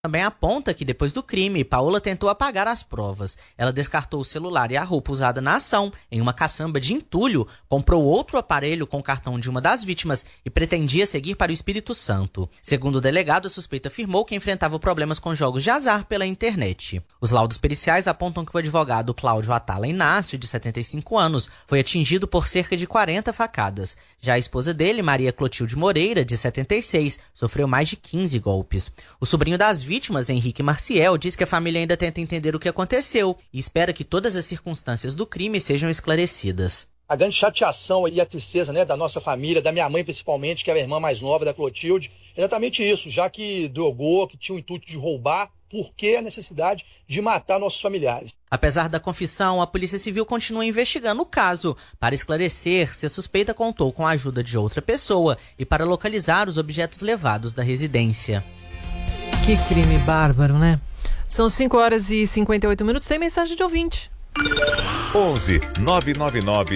Também aponta que depois do crime, Paola tentou apagar as provas. Ela descartou o celular e a roupa usada na ação em uma caçamba de entulho, comprou outro aparelho com o cartão de uma das vítimas e pretendia seguir para o Espírito Santo. Segundo o delegado, a suspeita afirmou que enfrentava problemas com jogos de azar pela internet. Os laudos periciais apontam que o advogado Cláudio Atala Inácio, de 75 anos, foi atingido por cerca de 40 facadas. Já a esposa dele, Maria Clotilde Moreira, de 76, sofreu mais de 15 golpes. O sobrinho das vítimas, Henrique Marciel, diz que a família ainda tenta entender o que aconteceu e espera que todas as circunstâncias do crime sejam esclarecidas. A grande chateação e a tristeza, da nossa família, da minha mãe principalmente, que era a irmã mais nova da Clotilde, é exatamente isso, já que drogou, que tinha o intuito de roubar, por que a necessidade de matar nossos familiares? Apesar da confissão, a Polícia Civil continua investigando o caso para esclarecer se a suspeita contou com a ajuda de outra pessoa e para localizar os objetos levados da residência. Que crime bárbaro, né? São 5h58. Tem mensagem de ouvinte. 11 999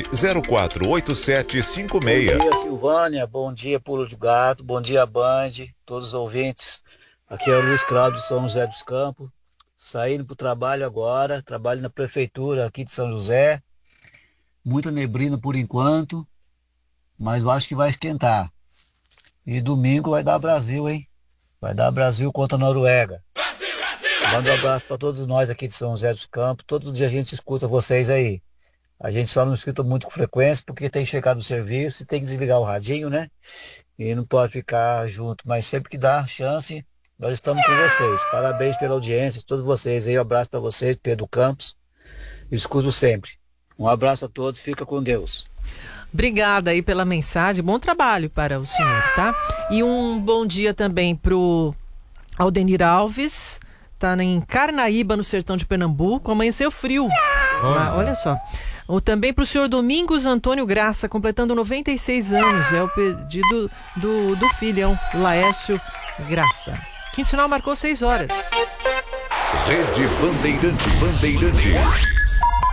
048756. Bom dia, Silvânia. Bom dia, Pulo de Gato. Bom dia, Band. Todos os ouvintes. Aqui é o Luiz Cláudio de São José dos Campos. Saindo para o trabalho agora. Trabalho na prefeitura aqui de São José. Muita neblina por enquanto. Mas eu acho que vai esquentar. E domingo vai dar Brasil, hein? Vai dar Brasil contra a Noruega. Brasil, Brasil, Brasil. Manda um abraço para todos nós aqui de São José dos Campos. Todos os dias a gente escuta vocês aí. A gente só não escuta muito com frequência porque tem que chegar no serviço e tem que desligar o radinho, né? E não pode ficar junto. Mas sempre que dá chance, nós estamos com vocês. Parabéns pela audiência, todos vocês aí. Um abraço para vocês, Pedro Campos. Escuto sempre. Um abraço a todos, fica com Deus. Obrigada aí pela mensagem, bom trabalho para o senhor, tá? E um bom dia também pro Aldenir Alves, tá em Carnaíba, no sertão de Pernambuco, amanheceu frio, olha só. Ou também pro senhor Domingos Antônio Graça, completando 96 anos, é o pedido do filhão, Laércio Graça. Quinto sinal marcou 6 horas. Rede Bandeirantes.